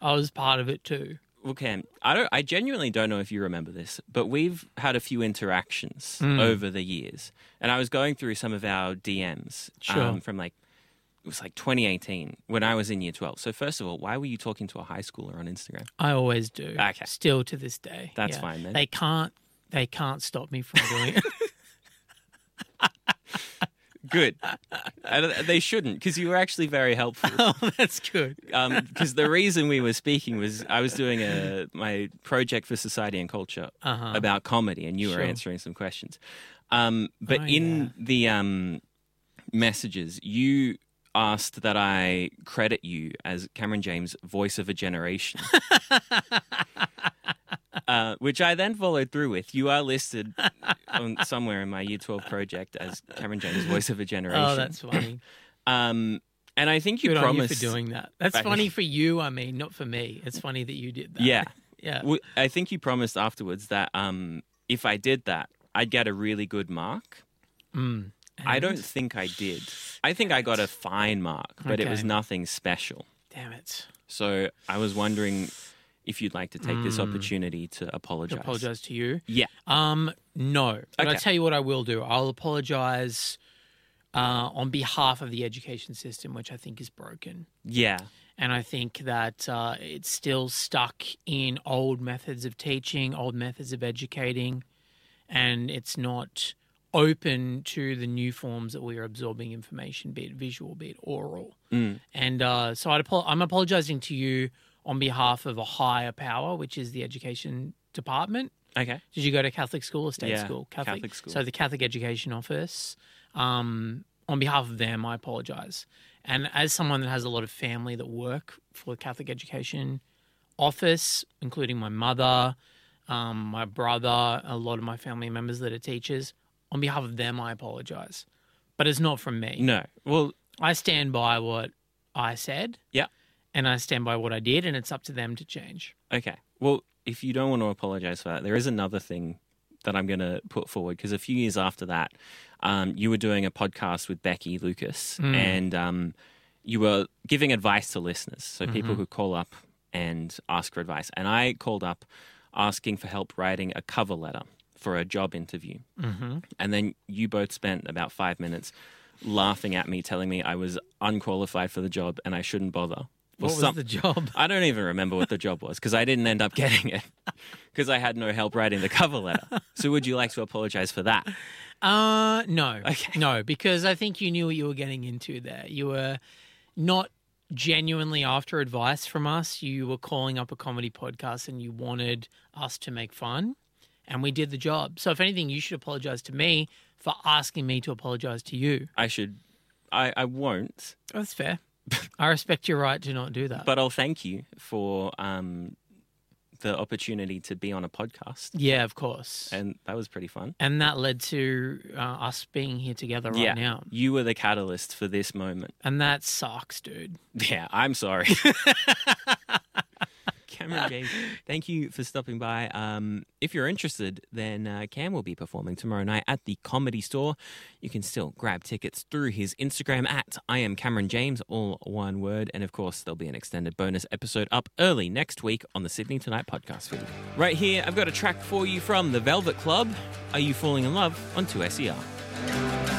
I was part of it too. Well, Cam, I genuinely don't know if you remember this, but we've had a few interactions over the years. And I was going through some of our DMs from it was like 2018 when I was in year 12. So first of all, why were you talking to a high schooler on Instagram? I always do. Okay. Still to this day. That's fine then. They can't stop me from doing it. Good. They shouldn't, because you were actually very helpful. Oh, that's good. Because the reason we were speaking was I was doing my project for Society and Culture about comedy, and you were answering some questions. But in the messages, you asked that I credit you as Cameron James, voice of a generation. Which I then followed through with. You are listed somewhere in my Year 12 project as Cameron James, voice of a generation. Oh, that's funny. And I think you Good promised... on you for doing that. That's funny for you, I mean, not for me. It's funny that you did that. Yeah. Yeah. Well, I think you promised afterwards that if I did that, I'd get a really good mark. I don't think I did. I think I got a fine mark, but it was nothing special. Damn it. So I was wondering if you'd like to take this opportunity to apologise. To apologise to you? Yeah. No. But Okay. I'll tell you what I will do. I'll apologise on behalf of the education system, which I think is broken. Yeah. And I think that it's still stuck in old methods of teaching, old methods of educating, and it's not open to the new forms that we are absorbing information, be it visual, be it oral. And so I'm apologising to you on behalf of a higher power, which is the education department. Okay. Did you go to Catholic school or state Yeah, school? Catholic school. So the Catholic Education Office. On behalf of them, I apologise. And as someone that has a lot of family that work for the Catholic Education Office, including my mother, my brother, a lot of my family members that are teachers, on behalf of them, I apologise. But it's not from me. No. Well, I stand by what I said. yeah. And I stand by what I did, and it's up to them to change. Okay. Well, if you don't want to apologise for that, there is another thing that I'm going to put forward, because a few years after that, you were doing a podcast with Becky Lucas, and you were giving advice to listeners, so people could call up and ask for advice. And I called up asking for help writing a cover letter for a job interview. And then you both spent about 5 minutes laughing at me, telling me I was unqualified for the job and I shouldn't bother. What was the job? I don't even remember what the job was, because I didn't end up getting it because I had no help writing the cover letter. So would you like to apologise for that? No. Okay. No, because I think you knew what you were getting into there. You were not genuinely after advice from us. You were calling up a comedy podcast and you wanted us to make fun, and we did the job. So if anything, you should apologise to me for asking me to apologise to you. I won't. That's fair. I respect your right to not do that. But I'll thank you for the opportunity to be on a podcast. Yeah, of course. And that was pretty fun. And that led to us being here together right now. You were the catalyst for this moment. And that sucks, dude. Yeah, I'm sorry. Cameron James, thank you for stopping by. If you're interested, then Cam will be performing tomorrow night at the Comedy Store. You can still grab tickets through his Instagram at I am Cameron James, all one word. And of course, there'll be an extended bonus episode up early next week on the Sydney Tonight podcast feed. Right here, I've got a track for you from The Velvet Club. Are You Falling in Love on 2SER?